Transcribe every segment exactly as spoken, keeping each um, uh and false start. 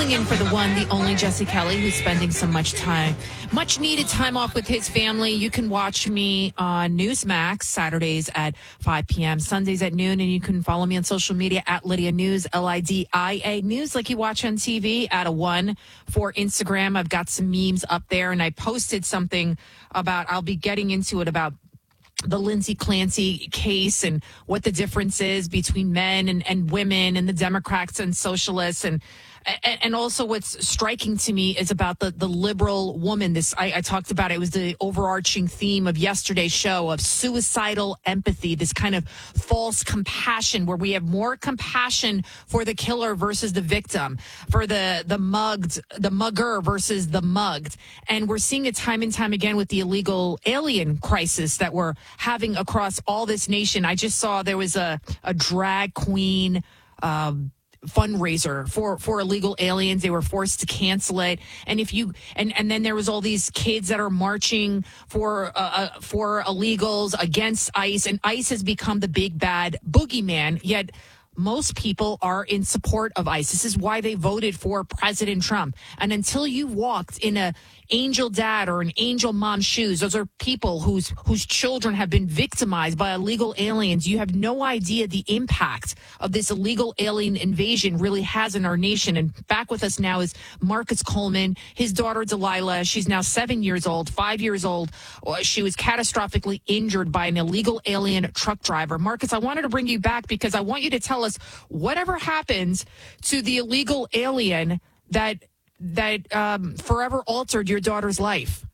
filling in for the one, the only Jesse Kelly, who's spending some much time, much needed time off with his family. You can watch me on Newsmax Saturdays at five p.m., Sundays at noon, and you can follow me on social media at Lydia News, L I D I A News, like you watch on T V, at a one for Instagram. I've got some memes up there, and I posted something about, I'll be getting into it about the Lindsey Clancy case and what the difference is between men and, and women and the Democrats and socialists. And and also what's striking to me is about the, the liberal woman. This I, I talked about. It was the overarching theme of yesterday's show of suicidal empathy, this kind of false compassion where we have more compassion for the killer versus the victim, for the, the mugged, the mugger versus the mugged. And we're seeing it time and time again with the illegal alien crisis that we're having across all this nation. I just saw there was a, a drag queen um, fundraiser for, for illegal aliens. They were forced to cancel it. And if you, and, and then there was all these kids that are marching for, uh, uh, for illegals against ICE, and ICE has become the big bad boogeyman. Yet most people are in support of ICE. This is why they voted for President Trump. And until you walked in a angel dad or an angel mom's shoes, those are people whose whose children have been victimized by illegal aliens. You have no idea the impact of this illegal alien invasion really has in our nation. And back with us now is Marcus Coleman, his daughter Delilah. She's now seven years old, five years old. She was catastrophically injured by an illegal alien truck driver. Marcus, I wanted to bring you back because I want you to tell us whatever happens to the illegal alien that that um, forever altered your daughter's life.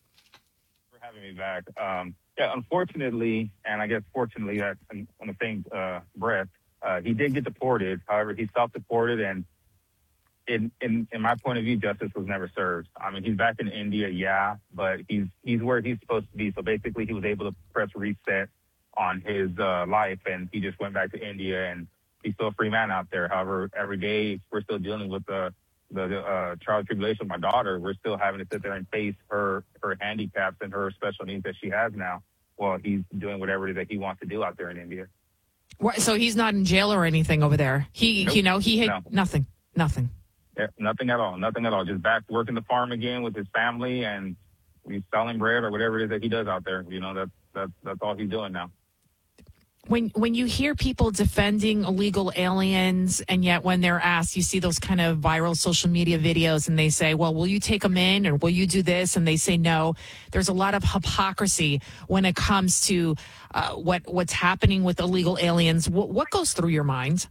For having me back. Um, yeah, unfortunately, and I guess fortunately, that on the same uh, breath, uh, he did get deported. However, he self-deported, and in, in in my point of view, justice was never served. I mean, he's back in India, yeah, but he's he's where he's supposed to be. So basically, he was able to press reset on his uh, life, and he just went back to India, and he's still a free man out there. However, every day we're still dealing with the the, the uh, trial and tribulation of my daughter. We're still having to sit there and face her her handicaps and her special needs that she has now while he's doing whatever it is that he wants to do out there in India. So he's not in jail or anything over there? He, Nope. you know, he had No. nothing, nothing. Yeah, nothing at all. Nothing at all. Just back working the farm again with his family, and he's selling bread or whatever it is that he does out there. You know, that's that's that's all he's doing now. When when you hear people defending illegal aliens, and yet when they're asked, you see those kind of viral social media videos, and they say, well, will you take them in, or will you do this? And they say no. There's a lot of hypocrisy when it comes to uh, what what's happening with illegal aliens. What, what goes through your mind?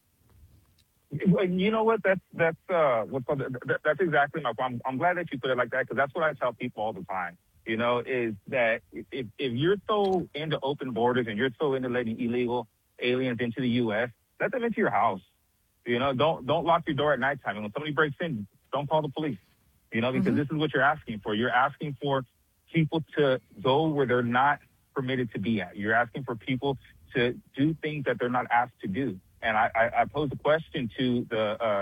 You know what? That's that's uh, what's called, that, that's exactly my point. I'm, I'm glad that you put it like that, because that's what I tell people all the time. You know, is that if, if you're so into open borders and you're so into letting illegal aliens into the U S, let them into your house. You know, don't don't lock your door at nighttime. And when somebody breaks in, don't call the police. You know, because mm-hmm. this is what you're asking for. You're asking for people to go where they're not permitted to be at. You're asking for people to do things that they're not asked to do. And I, I, I pose a question to the uh,